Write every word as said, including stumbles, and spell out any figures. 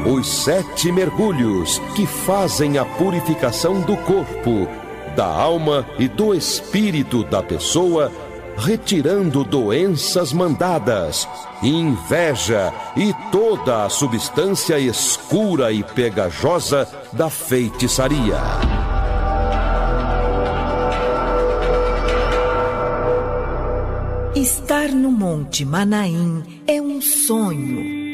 Os sete mergulhos que fazem a purificação do corpo, da alma e do espírito da pessoa, retirando doenças mandadas, inveja e toda a substância escura e pegajosa da feitiçaria. Estar no Monte Manaim é um sonho.